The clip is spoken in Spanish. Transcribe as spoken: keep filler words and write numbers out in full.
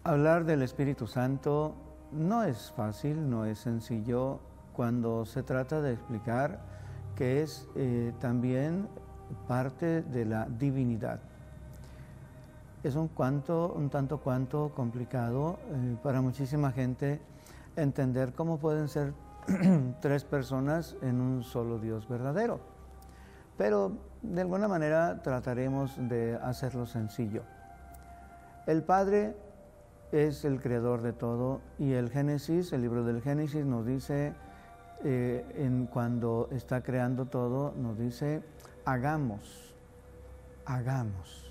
Hablar del Espíritu Santo no es fácil, no es sencillo cuando se trata de explicar que es eh, también parte de la divinidad. Es un, cuanto, un tanto cuanto complicado eh, para muchísima gente entender cómo pueden ser tres personas en un solo Dios verdadero. Pero de alguna manera trataremos de hacerlo sencillo. El Padre es el creador de todo y el Génesis, el libro del Génesis nos dice, eh, en cuando está creando todo, nos dice, hagamos, hagamos.